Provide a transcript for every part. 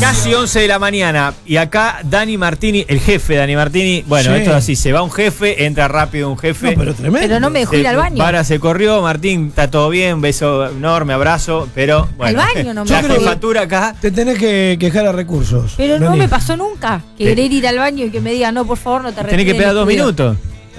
Casi 11 de la mañana y acá Dani Martini, el jefe Dani Martini, bueno, sí. Esto es así, se va un jefe, entra rápido un jefe. No, pero tremendo. Pero no me dejó ir al baño. Para, se corrió, Martín, está todo bien, beso enorme, abrazo, pero bueno. Al baño no me la jefatura acá. Te tenés que quejar a recursos. Pero no me pasó nunca querer ir al baño y que me diga, no, por favor, no te retires. Tenés que pegar 2 minutos.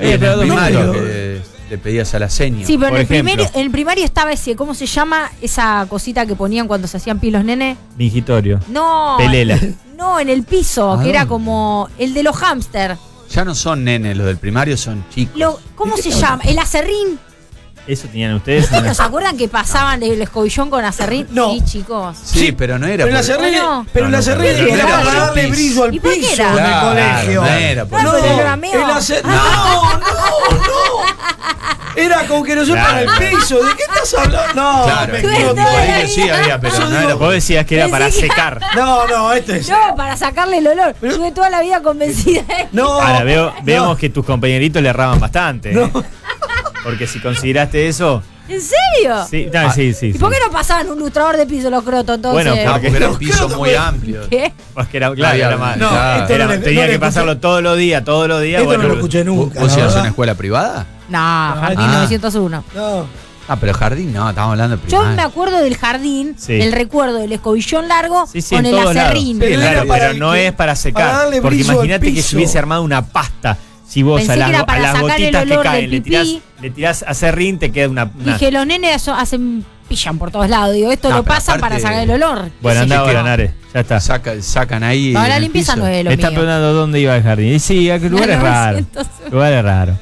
Le pedías a la seña. Sí, pero en el primario estaba ese, ¿cómo se llama? Esa cosita que ponían cuando se hacían pis los nenes. Mingitorio. No. Pelela. No, en el piso, que era como el de los hámster. Ya no son nenes, los del primario son chicos. ¿Cómo se llama? El acerrín. ¿Eso tenían ustedes? ¿No se acuerdan que pasaban el escobillón con acerrín? No. Sí, chicos. Sí, pero no era. Pero el acerrín era para darle brillo al piso en el colegio. No era por No, Era con que no se para el piso. ¿De qué estás hablando? No, claro, en mi colegio sí había, pero no era. Vos decías que era para secar. No, este es. No, para sacarle el olor. Estuve toda la vida convencida de No. Ahora vemos que tus compañeritos le erraban bastante. No. Porque si consideraste eso. ¿En serio? Sí, sí. ¿Y por qué no pasaban un lustrador de piso los crotos entonces? Bueno, porque eran pisos muy amplios. ¿Qué? Porque era, claro, era más. No, tenía que pasarlo todos los días. Esto Bueno, no lo escuché nunca. ¿Vos ibas a una escuela privada? No, Jardín 901. No. Pero jardín no, estamos hablando de primaria. Yo me acuerdo del jardín, Sí. el recuerdo del escobillón largo en con el todos acerrín. lados. Claro, Pero pero no es para secar. para darle Porque brillo al imagínate que piso. se hubiese armado una pasta. Si vos Pensé a que era para las sacar el gotitas que olor caen del pipí. le tirás acerrín, te queda una. Dije, los nenes pillan por todos lados. Digo, esto No, lo pero pasan para aparte- sacar el olor. Bueno, ¿Qué sé anda yo? ahora, Nare. Ya está. Sacan ahí. No, en la el limpieza piso. no es lo Está mío. preguntando dónde iba el jardín. Y sí, a lugares raros. Lugares raros.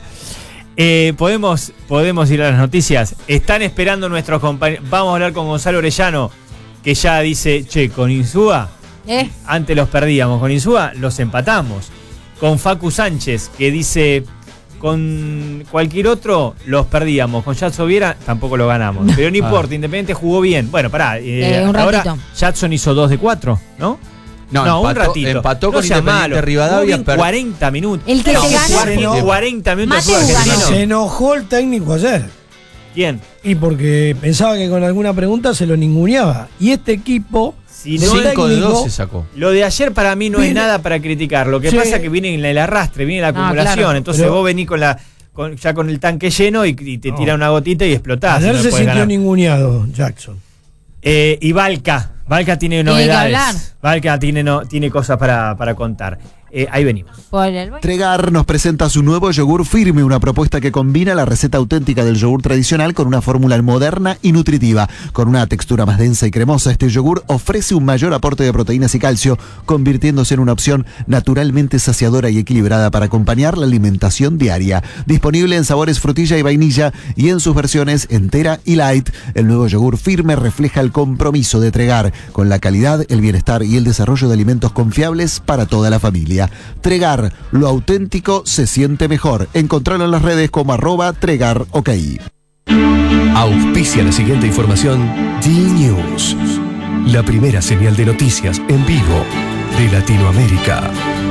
Podemos ir a las noticias. Están esperando nuestros compañeros. Vamos a hablar con Gonzalo Orellano, que ya dice, che, con Insúa, antes los perdíamos. Con Insúa los empatamos. Con Facu Sánchez, que dice, con cualquier otro los perdíamos. Con Jadson Viera tampoco lo ganamos. Pero no importa, Independiente jugó bien. Bueno, pará. Ahora Jadson hizo 2 de 4, ¿no? No, un ratito. Empató con Independiente Rivadavia. 40 minutos. El que se ganó. 40 minutos Mateu de ganó. Se enojó el técnico ayer. ¿Quién? Y porque pensaba que con alguna pregunta se lo ninguneaba. Y este equipo. Si no, 5 de 2 se sacó. Lo de ayer para mí no es nada para criticar. Lo que pasa es que viene en el arrastre, viene la acumulación. Claro. Entonces vos venís ya con el tanque lleno y te tira una gotita y explotás. Ayer no se podés sintió ganar. ninguneado Jackson. Y Valca tiene novedades. Valca tiene cosas para contar. Ahí venimos. Tregar nos presenta su nuevo yogur firme, una propuesta que combina la receta auténtica del yogur tradicional con una fórmula moderna y nutritiva. Con una textura más densa y cremosa, este yogur ofrece un mayor aporte de proteínas y calcio, convirtiéndose en una opción naturalmente saciadora y equilibrada para acompañar la alimentación diaria. Disponible en sabores frutilla y vainilla y en sus versiones entera y light, el nuevo yogur firme refleja el compromiso de Tregar con la calidad, el bienestar y el desarrollo de alimentos confiables para toda la familia. Tregar, lo auténtico se siente mejor. Encontralo en las redes como @TregarOK. Auspicia la siguiente información D-News, la primera señal de noticias en vivo de Latinoamérica.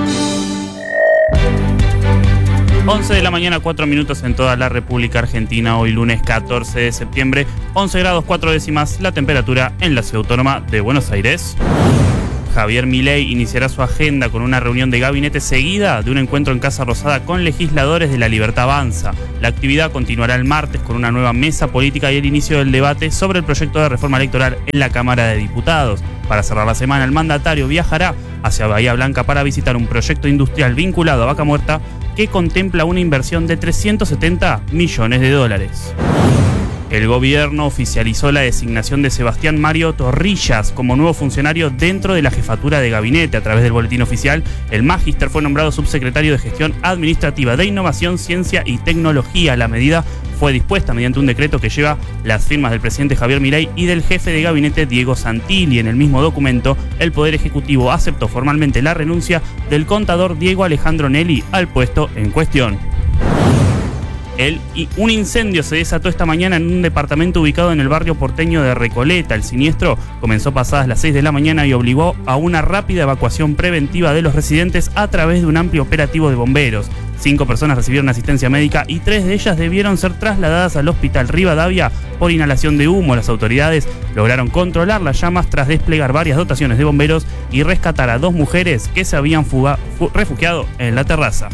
11 de la mañana, 4 minutos en toda la República Argentina. Hoy lunes 14 de septiembre, 11 grados 4 décimas la temperatura en la Ciudad Autónoma de Buenos Aires. Javier Milei iniciará su agenda con una reunión de gabinete seguida de un encuentro en Casa Rosada con legisladores de La Libertad Avanza. La actividad continuará el martes con una nueva mesa política y el inicio del debate sobre el proyecto de reforma electoral en la Cámara de Diputados. Para cerrar la semana, el mandatario viajará hacia Bahía Blanca para visitar un proyecto industrial vinculado a Vaca Muerta que contempla una inversión de $370 millones. El gobierno oficializó la designación de Sebastián Mario Torrillas como nuevo funcionario dentro de la jefatura de gabinete. A través del boletín oficial, el magíster fue nombrado subsecretario de Gestión Administrativa de Innovación, Ciencia y Tecnología. La medida fue dispuesta mediante un decreto que lleva las firmas del presidente Javier Milei y del jefe de gabinete Diego Santilli. En el mismo documento, el Poder Ejecutivo aceptó formalmente la renuncia del contador Diego Alejandro Nelly al puesto en cuestión. Un incendio se desató esta mañana en un departamento ubicado en el barrio porteño de Recoleta. El siniestro comenzó pasadas las 6 de la mañana y obligó a una rápida evacuación preventiva de los residentes a través de un amplio operativo de bomberos. 5 personas recibieron asistencia médica y 3 de ellas debieron ser trasladadas al hospital Rivadavia por inhalación de humo. Las autoridades lograron controlar las llamas tras desplegar varias dotaciones de bomberos y rescatar a 2 mujeres que se habían refugiado en la terraza.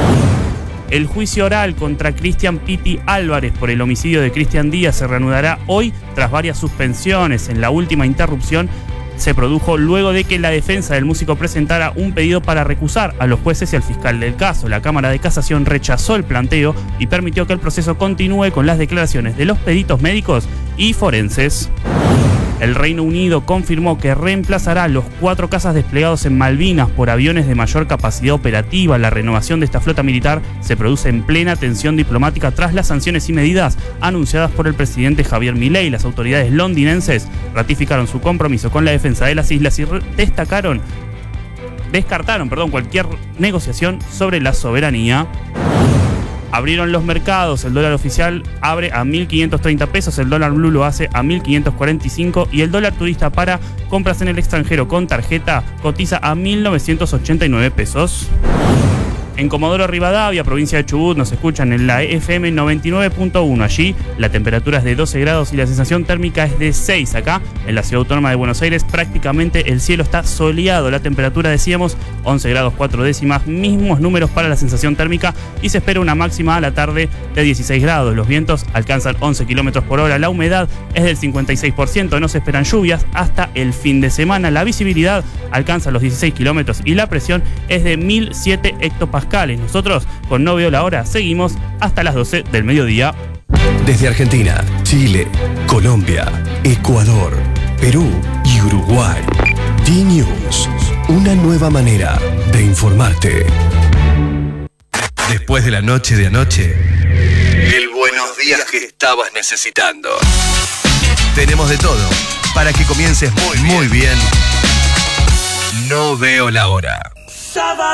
El juicio oral contra Cristian Piti Álvarez por el homicidio de Cristian Díaz se reanudará hoy tras varias suspensiones. En la última interrupción se produjo luego de que la defensa del músico presentara un pedido para recusar a los jueces y al fiscal del caso. La Cámara de Casación rechazó el planteo y permitió que el proceso continúe con las declaraciones de los peritos médicos y forenses. El Reino Unido confirmó que reemplazará los 4 cazas desplegados en Malvinas por aviones de mayor capacidad operativa. La renovación de esta flota militar se produce en plena tensión diplomática tras las sanciones y medidas anunciadas por el presidente Javier Milei. Las autoridades londinenses ratificaron su compromiso con la defensa de las islas y descartaron cualquier negociación sobre la soberanía. Abrieron los mercados, el dólar oficial abre a 1.530 pesos, el dólar blue lo hace a 1.545 y el dólar turista para compras en el extranjero con tarjeta cotiza a 1.989 pesos. En Comodoro Rivadavia, provincia de Chubut, nos escuchan en la FM 99.1. Allí la temperatura es de 12 grados y la sensación térmica es de 6. Acá, en la Ciudad Autónoma de Buenos Aires, prácticamente el cielo está soleado. La temperatura, decíamos, 11 grados 4 décimas, mismos números para la sensación térmica y se espera una máxima a la tarde de 16 grados. Los vientos alcanzan 11 kilómetros por hora. La humedad es del 56%. No se esperan lluvias hasta el fin de semana. La visibilidad alcanza los 16 kilómetros y la presión es de 1007 hectopascales. Nosotros, con No Veo la Hora, seguimos hasta las 12 del mediodía. Desde Argentina, Chile, Colombia, Ecuador, Perú y Uruguay. D-News, una nueva manera de informarte. Después de la noche de anoche, el buenos días que estabas necesitando. Tenemos de todo para que comiences muy bien. No Veo la Hora.